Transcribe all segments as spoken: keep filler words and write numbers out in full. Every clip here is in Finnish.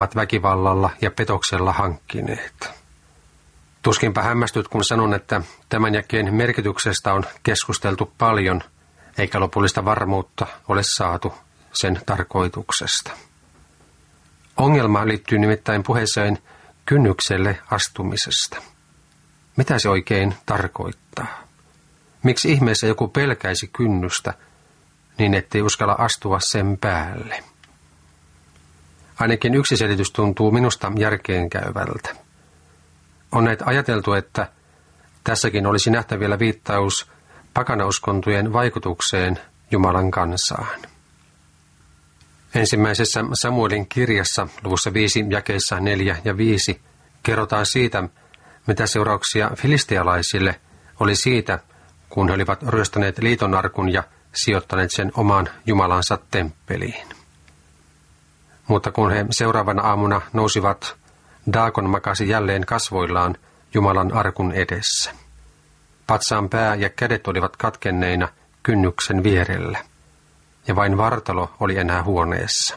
ovat väkivallalla ja petoksella hankkineet. Tuskinpä hämmästyt, kun sanon, että tämän jakeen merkityksestä on keskusteltu paljon, eikä lopullista varmuutta ole saatu sen tarkoituksesta. Ongelma liittyy nimittäin puheeseen kynnykselle astumisesta. Mitä se oikein tarkoittaa? Miksi ihmeessä joku pelkäisi kynnystä niin, ettei uskalla astua sen päälle? Ainakin yksi selitys tuntuu minusta järkeenkäyvältä. On näet ajateltu, että tässäkin olisi nähtävillä viittaus pakanauskontojen vaikutukseen Jumalan kansaan. Ensimmäisessä Samuelin kirjassa luvussa viisi jakeissa neljä ja viisi kerrotaan siitä, mitä seurauksia filistealaisille oli siitä, kun he olivat ryöstäneet liitonarkun ja sijoittaneet sen omaan Jumalansa temppeliin. Mutta kun he seuraavana aamuna nousivat, Daakon makasi jälleen kasvoillaan Jumalan arkun edessä. Patsaan pää ja kädet olivat katkenneina kynnyksen vierellä, ja vain vartalo oli enää huoneessa.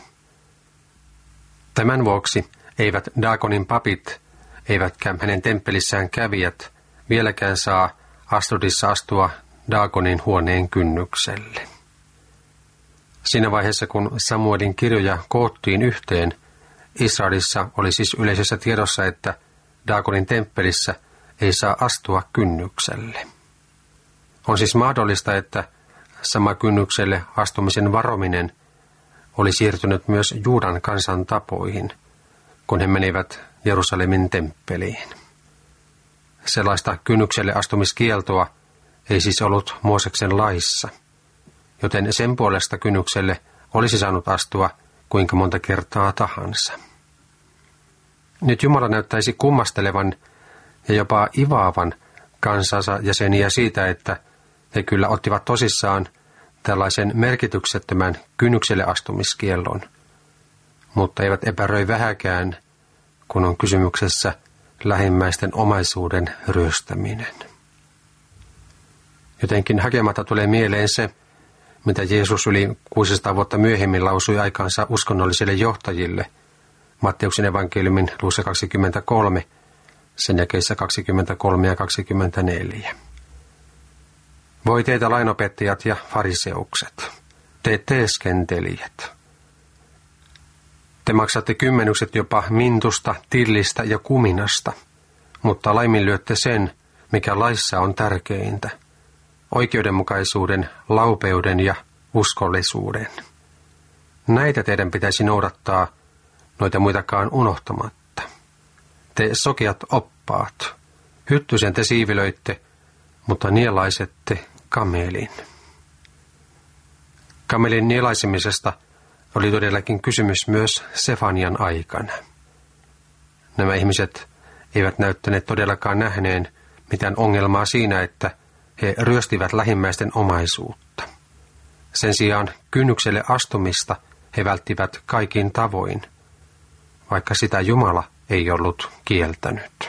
Tämän vuoksi eivät Daakonin papit, eivätkä hänen temppelissään kävijät vieläkään saa Asdodissa astua Daakonin huoneen kynnykselle. Siinä vaiheessa, kun Samuelin kirjoja koottiin yhteen, Israelissa oli siis yleisessä tiedossa, että Daakonin temppelissä ei saa astua kynnykselle. On siis mahdollista, että sama kynnykselle astumisen varominen oli siirtynyt myös Juudan kansan tapoihin, kun he menivät Jerusalemin temppeliin. Sellaista kynnykselle astumiskieltoa ei siis ollut Mooseksen laissa, joten sen puolesta kynnykselle olisi saanut astua kuinka monta kertaa tahansa. Nyt Jumala näyttäisi kummastelevan ja jopa ivaavan kansansa jäseniä siitä, että he kyllä ottivat tosissaan tällaisen merkityksettömän kynnykselle astumiskiellon, mutta eivät epäröi vähäkään, kun on kysymyksessä lähimmäisten omaisuuden ryöstäminen. Jotenkin hakematta tulee mieleen se, mitä Jeesus yli kuusisataa vuotta myöhemmin lausui aikaansa uskonnollisille johtajille Matteuksen evankeliumin luvussa kaksikymmentäkolme, sen jakeissa kaksikymmentäkolme ja kaksikymmentäneljä. Voi teitä lainopettajat ja fariseukset, te teeskentelijät. Te maksatte kymmenykset jopa mintusta, tillistä ja kuminasta, mutta laiminlyötte sen, mikä laissa on tärkeintä, oikeudenmukaisuuden, laupeuden ja uskollisuuden. Näitä teidän pitäisi noudattaa, noita muitakaan unohtamatta. Te sokeat oppaat, hyttysen te siivilöitte, mutta nielaisette kamelin. Kamelin nielaisemisesta oli todellakin kysymys myös Sefanian aikana. Nämä ihmiset eivät näyttäneet todellakaan nähneen mitään ongelmaa siinä, että he ryöstivät lähimmäisten omaisuutta. Sen sijaan kynnykselle astumista he välttivät kaikin tavoin, vaikka sitä Jumala ei ollut kieltänyt.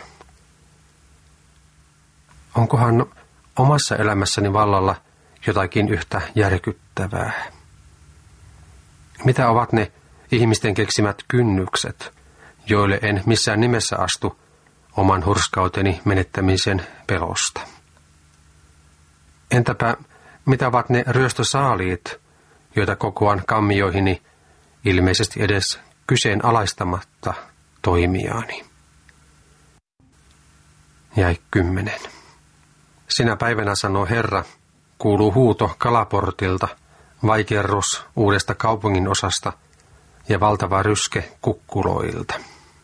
Onkohan omassa elämässäni vallalla jotakin yhtä järkyttävää? Mitä ovat ne ihmisten keksimät kynnykset, joille en missään nimessä astu oman hurskauteni menettämisen pelosta? Entäpä mitä ovat ne ryöstösaaliit, joita kokoan kammioihini ilmeisesti edes kyseenalaistamatta toimiaani? Jäi kymmenen. Sinä päivänä sanoo Herra, kuuluu huuto Kalaportilta, vaikerrus uudesta kaupungin osasta ja valtava ryske kukkuloilta.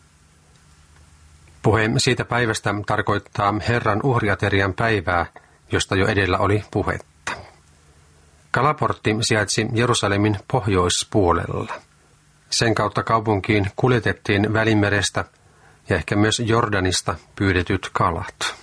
Puhe siitä päivästä tarkoittaa Herran uhriaterian päivää, josta jo edellä oli puhetta. Kalaportti sijaitsi Jerusalemin pohjoispuolella. Sen kautta kaupunkiin kuljetettiin Välimerestä ja ehkä myös Jordanista pyydetyt kalat.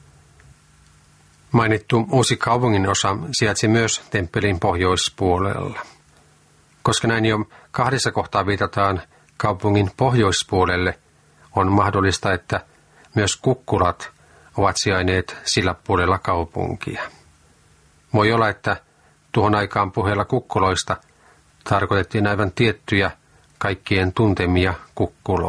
Mainittu uusi kaupunginosa sijaitsi myös temppelin pohjoispuolella. Koska näin jo kahdessa kohtaa viitataan kaupungin pohjoispuolelle, on mahdollista, että myös kukkulat ovat sijainneet sillä puolella kaupunkia. Voi olla, että tuohon aikaan puheella kukkuloista tarkoitettiin aivan tiettyjä kaikkien tuntemia kukkuloita.